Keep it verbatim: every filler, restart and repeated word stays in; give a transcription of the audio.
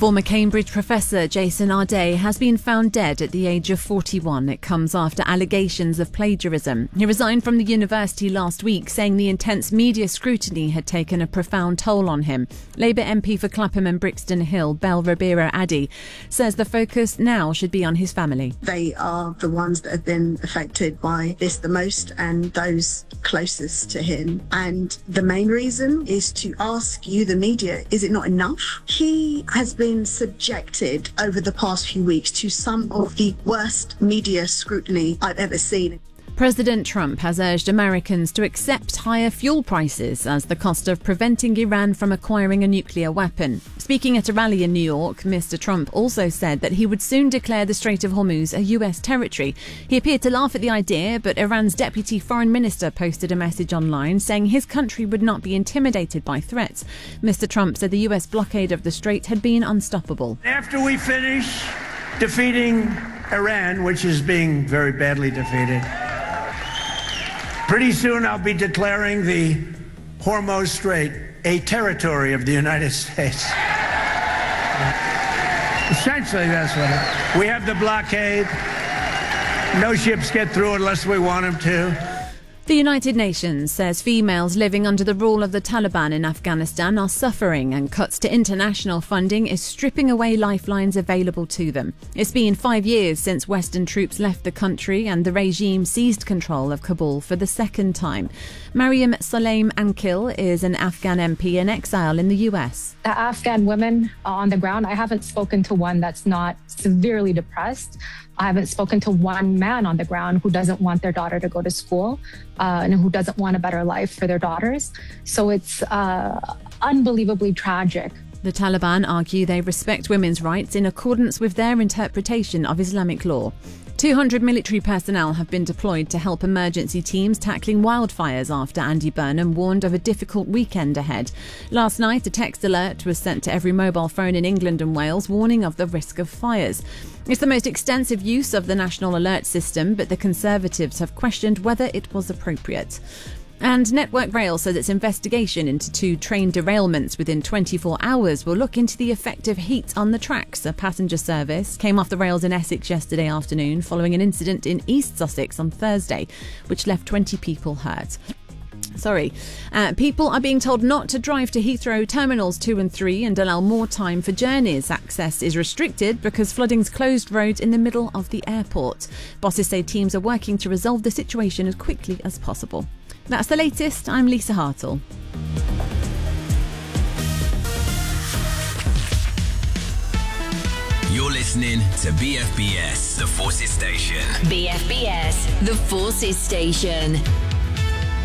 Former Cambridge professor Jason Arday has been found dead at the age of forty-one. It comes after allegations of plagiarism. He resigned from the university last week, saying the intense media scrutiny had taken a profound toll on him. Labour M P for Clapham and Brixton Hill, Bel Ribeiro Addy, says the focus now should be on his family. They are the ones that have been affected by this the most, and those closest to him. And the main reason is to ask you, the media, is it not enough? He has been subjected over the past few weeks to some of the worst media scrutiny I've ever seen. President Trump has urged Americans to accept higher fuel prices as the cost of preventing Iran from acquiring a nuclear weapon. Speaking at a rally in New York, Mister Trump also said that he would soon declare the Strait of Hormuz a U S territory. He appeared to laugh at the idea, but Iran's deputy foreign minister posted a message online saying his country would not be intimidated by threats. Mister Trump said the U S blockade of the strait had been unstoppable. After we finish defeating Iran, which is being very badly defeated, pretty soon I'll be declaring the Hormuz Strait a territory of the United States. Essentially, that's what it is. We have the blockade. No ships get through unless we want them to. The United Nations says females living under the rule of the Taliban in Afghanistan are suffering, and cuts to international funding is stripping away lifelines available to them. It's been five years since Western troops left the country and the regime seized control of Kabul for the second time. Mariam Saleem Ankil is an Afghan M P in exile in the U S. The Afghan women on the ground, I haven't spoken to one that's not severely depressed. I haven't spoken to one man on the ground who doesn't want their daughter to go to school uh, and who doesn't want a better life for their daughters. So it's uh, unbelievably tragic. The Taliban argue they respect women's rights in accordance with their interpretation of Islamic law. two hundred military personnel have been deployed to help emergency teams tackling wildfires after Andy Burnham warned of a difficult weekend ahead. Last night, a text alert was sent to every mobile phone in England and Wales warning of the risk of fires. It's the most extensive use of the National Alert System, but the Conservatives have questioned whether it was appropriate. And Network Rail says its investigation into two train derailments within twenty-four hours will look into the effect of heat on the tracks. A passenger service came off the rails in Essex yesterday afternoon following an incident in East Sussex on Thursday, which left twenty people hurt. Sorry. Uh, people are being told not to drive to Heathrow Terminals two and three and allow more time for journeys. Access is restricted because flooding's closed roads in the middle of the airport. Bosses say teams are working to resolve the situation as quickly as possible. That's the latest. I'm Lisa Hartle. You're listening to B F B S, The Forces Station. B F B S, The Forces Station.